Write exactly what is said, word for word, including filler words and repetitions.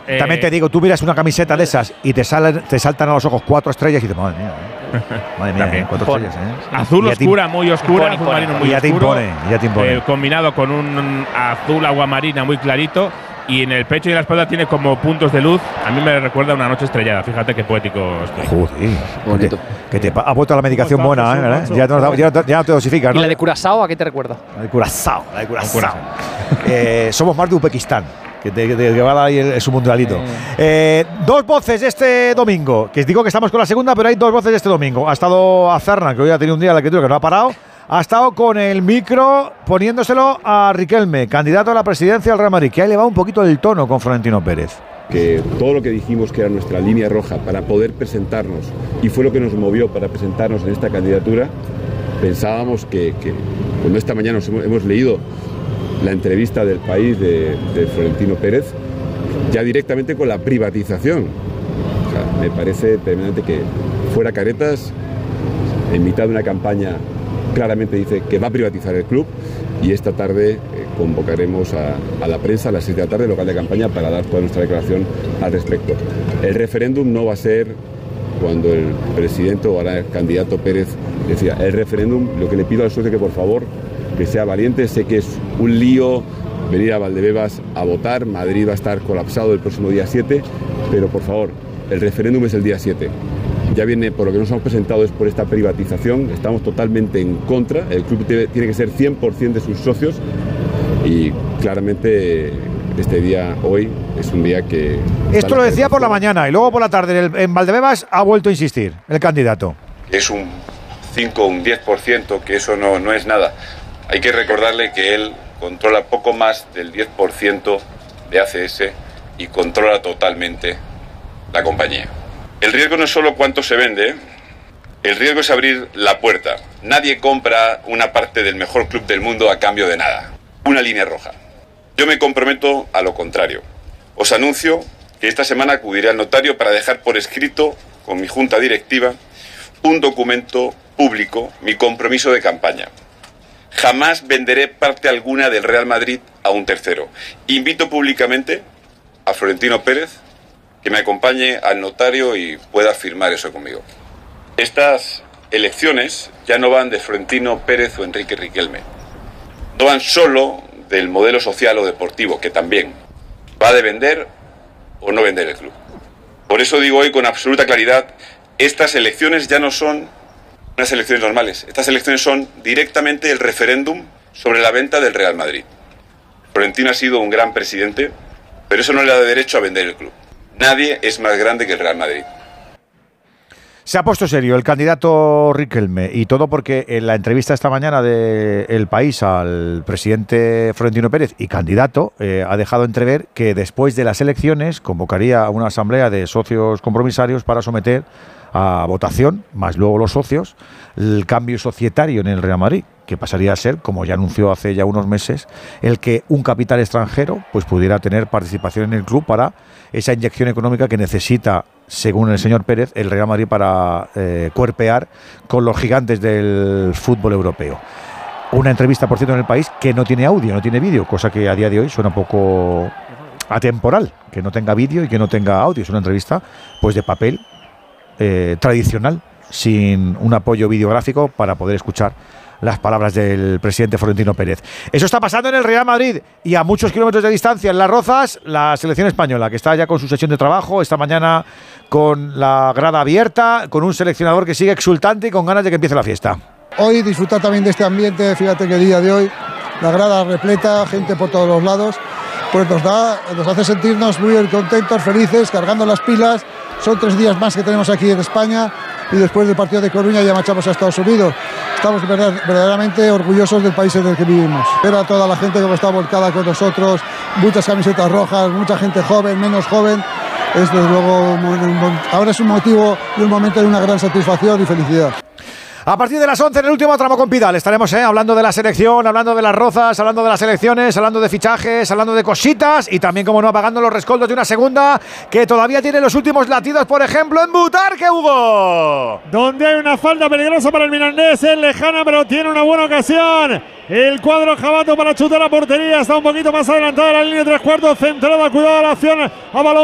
Eh, También te digo, tú miras una camiseta de esas y te, salen, te saltan a los ojos cuatro estrellas y dices, madre mía, ¿eh? Madre mía, También. ¿eh? Cuatro Pone. estrellas, ¿eh? Azul Y ya te- oscura, muy oscura, Impone, azul marino impone. muy Y ya te oscuro. impone, ya te impone. eh, combinado con un azul aguamarina muy clarito. Y en el pecho y en la espalda tiene como puntos de luz. A mí me recuerda una noche estrellada. Fíjate qué poético estoy. Joder, Bonito. que te, que te ha vuelto la medicación ¿Cómo buena, estás, ¿eh? Jesús, Ya, no- ya, ya no te dosificas, ¿Y ¿no? la de Curazao a qué te recuerda? La de Curazao, la de Curazao. Curazao. Eh, somos más de Uzbekistán, que te, que te- que va ahí el, el- su mundialito. Eh, dos voces este domingo, que os digo que estamos con la segunda, pero hay dos voces este domingo. Ha estado Azarna, que hoy ha tenido un día de la escritura que no ha parado. Ha estado con el micro poniéndoselo a Riquelme, candidato a la presidencia del Real Madrid, que ha elevado un poquito el tono con Florentino Pérez. Que todo lo que dijimos que era nuestra línea roja para poder presentarnos, y fue lo que nos movió para presentarnos en esta candidatura, pensábamos que, que cuando esta mañana nos hemos, hemos leído la entrevista del País de, de Florentino Pérez, ya directamente con la privatización. O sea, me parece tremendamente que fuera caretas, en mitad de una campaña claramente dice que va a privatizar el club, y esta tarde eh, convocaremos a, a la prensa a las seis de la tarde, local de campaña, para dar toda nuestra declaración al respecto. El referéndum no va a ser cuando el presidente o ahora el candidato Pérez decía, el referéndum, lo que le pido al socio es que por favor que sea valiente. Sé que es un lío venir a Valdebebas a votar, Madrid va a estar colapsado el próximo día siete, pero por favor, el referéndum es el día siete. Ya viene, por lo que nos hemos presentado, es por esta privatización. Estamos totalmente en contra. El club debe, tiene que ser cien por ciento de sus socios, y claramente este día, hoy, es un día que… Esto lo decía por la mañana y luego por la tarde en, el- en Valdebebas ha vuelto a insistir el candidato. Es un cinco, un diez por ciento, que eso no, no es nada. Hay que recordarle que él controla poco más del diez por ciento de A C S y controla totalmente la compañía. El riesgo no es solo cuánto se vende, el riesgo es abrir la puerta. Nadie compra una parte del mejor club del mundo a cambio de nada. Una línea roja. Yo me comprometo a lo contrario. Os anuncio que esta semana acudiré al notario para dejar por escrito, con mi junta directiva, un documento público, mi compromiso de campaña. Jamás venderé parte alguna del Real Madrid a un tercero. Invito públicamente a Florentino Pérez que me acompañe al notario y pueda firmar eso conmigo. Estas elecciones ya no van de Florentino Pérez o Enrique Riquelme. No van solo del modelo social o deportivo, que también va de vender o no vender el club. Por eso digo hoy con absoluta claridad, estas elecciones ya no son unas elecciones normales. Estas elecciones son directamente el referéndum sobre la venta del Real Madrid. Florentino ha sido un gran presidente, pero eso no le da derecho a vender el club. Nadie es más grande que el Real Madrid. Se ha puesto serio el candidato Riquelme, y todo porque en la entrevista esta mañana de El País al presidente Florentino Pérez y candidato eh, ha dejado entrever que después de las elecciones convocaría una asamblea de socios compromisarios para someter a votación, más luego los socios, el cambio societario en el Real Madrid, que pasaría a ser, como ya anunció hace ya unos meses, el que un capital extranjero pues pudiera tener participación en el club para esa inyección económica que necesita, según el señor Pérez, el Real Madrid para eh, cuerpear con los gigantes del fútbol europeo. Una entrevista, por cierto, en El País que no tiene audio, no tiene vídeo, cosa que a día de hoy suena un poco atemporal, que no tenga vídeo y que no tenga audio. Es una entrevista pues de papel eh, tradicional, sin un apoyo videográfico para poder escuchar las palabras del presidente Florentino Pérez. Eso está pasando en el Real Madrid, y a muchos kilómetros de distancia en Las Rozas, la selección española, que está ya con su sesión de trabajo esta mañana con la grada abierta, con un seleccionador que sigue exultante y con ganas de que empiece la fiesta. Hoy disfrutar también de este ambiente, fíjate que el día de hoy, la grada repleta, gente por todos los lados, pues nos da, nos hace sentirnos muy contentos, felices, cargando las pilas. Son tres días más que tenemos aquí en España, y después del partido de Coruña ya marchamos a Estados Unidos. Estamos verdad, verdaderamente orgullosos del país en el que vivimos. Ver a toda la gente como está volcada con nosotros, muchas camisetas rojas, mucha gente joven, menos joven. Es desde luego, ahora es un motivo y un momento de una gran satisfacción y felicidad. A partir de las once en el último tramo con Pidal estaremos eh, hablando de la selección, hablando de Las Rozas, hablando de las elecciones, hablando de fichajes, hablando de cositas, y también, como no, apagando los rescoldos de una segunda que todavía tiene los últimos latidos, por ejemplo, en Butarque, Hugo. Donde hay una falta peligrosa para el Mirandés, es lejana, pero tiene una buena ocasión. El cuadro jabato para chutar a portería, está un poquito más adelantada la línea de tres cuartos, centrada, cuidado a la acción, a balón